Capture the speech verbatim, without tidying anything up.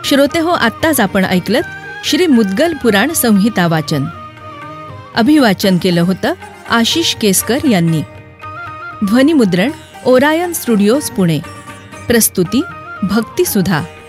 श्रोते हो, आत्ताच आपण ऐकलत श्री मुद्गल पुराण संहिता वाचन. अभिवाचन केलं होतं आशिष केसकर यांनी. ध्वनिमुद्रण ओरायन स्टुडिओज पुणे. प्रस्तुती भक्ती सुधा.